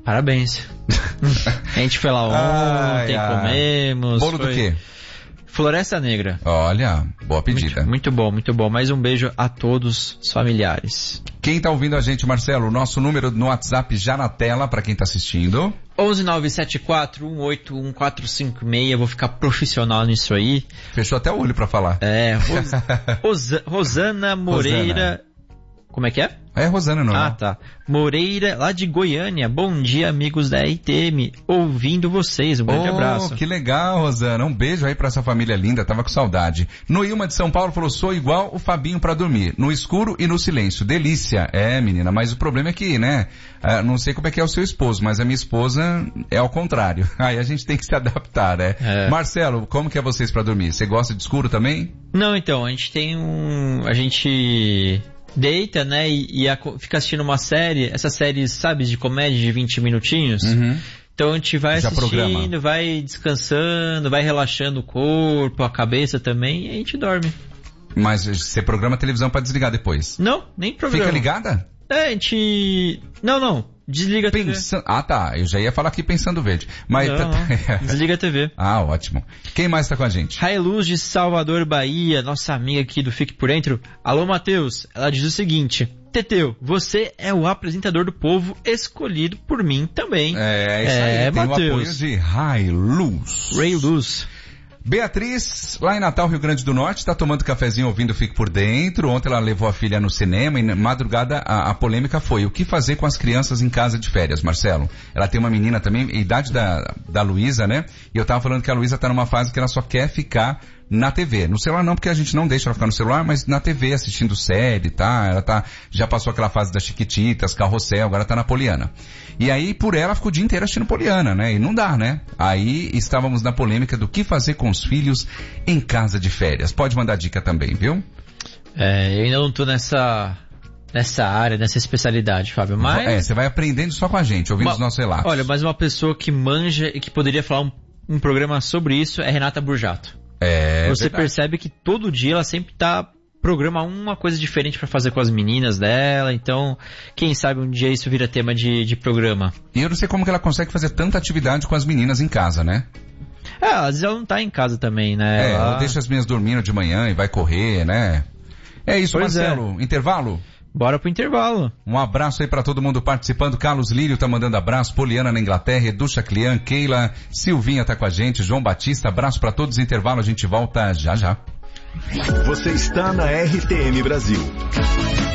Parabéns. A gente foi lá ontem, comemos. Bolo do quê? Floresta Negra. Olha, boa pedida. Muito bom, muito bom. Mais um beijo a todos os familiares. Quem tá ouvindo a gente, Marcelo, o nosso número no WhatsApp já na tela para quem tá assistindo. 11974181456, vou ficar profissional nisso aí. Fechou até o olho pra falar. Rosana Moreira. Como é que é? É Rosana, não é? Ah, tá. Moreira, lá de Goiânia. Bom dia, amigos da RTM. Ouvindo vocês. Um grande abraço. Que legal, Rosana. Um beijo aí pra essa família linda. Tava com saudade. Noilma de São Paulo falou, sou igual o Fabinho pra dormir. No escuro e no silêncio. Delícia. É, menina, mas o problema é que, né? Não sei como é que é o seu esposo, mas a minha esposa é ao contrário. Aí a gente tem que se adaptar, né? Marcelo, como que é vocês pra dormir? Você gosta de escuro também? Não, então, a gente tem a gente deita, né, e fica assistindo uma série, essas séries, sabe, de comédia de 20 minutinhos. Então a gente vai assistindo, vai descansando, vai relaxando o corpo, a cabeça também, e a gente dorme. Mas você programa a televisão pra desligar depois? Não, nem programa. Fica ligada? A gente... Não. Desliga a TV. Ah, tá. Eu já ia falar aqui pensando verde. Mas não. Desliga a TV. Ah, ótimo. Quem mais tá com a gente? Railuz de Salvador, Bahia, nossa amiga aqui do Fique Por Dentro. Alô, Matheus. Ela diz o seguinte: Teteu, você é o apresentador do povo escolhido por mim também. Isso aí. Tem Mateus. O apoio de Railuz. Beatriz, lá em Natal, Rio Grande do Norte, está tomando cafezinho ouvindo Fique Por Dentro. Ontem ela levou a filha no cinema e na madrugada a polêmica foi o que fazer com as crianças em casa de férias, Marcelo. Ela tem uma menina também, idade da Luísa, né? E eu tava falando que a Luísa tá numa fase que ela só quer ficar na TV. No celular não, porque a gente não deixa ela ficar no celular, mas na TV assistindo série, tá? Ela já passou aquela fase das Chiquititas, Carrossel, agora tá na Poliana. E aí, por ela, ficou o dia inteiro assistindo Poliana, né? E não dá, né? Aí, estávamos na polêmica do que fazer com os filhos em casa de férias. Pode mandar dica também, viu? Eu ainda não tô nessa área, nessa especialidade, Fábio, mas... você vai aprendendo só com a gente, ouvindo os nossos relatos. Olha, mas uma pessoa que manja e que poderia falar um programa sobre isso é Renata Burjato. Você verdade. Percebe que todo dia ela sempre programa uma coisa diferente pra fazer com as meninas dela, então quem sabe um dia isso vira tema de programa. E eu não sei como que ela consegue fazer tanta atividade com as meninas em casa, né? Às vezes ela não tá em casa também, né? Ela deixa as meninas dormindo de manhã e vai correr, né? É isso, pois Marcelo. Intervalo? Bora pro intervalo. Um abraço aí pra todo mundo participando. Carlos Lírio tá mandando abraço. Poliana na Inglaterra, Edu Chaclian, Keila, Silvinha tá com a gente, João Batista, abraço pra todos. Intervalo, a gente volta já já. Você está na RTM Brasil.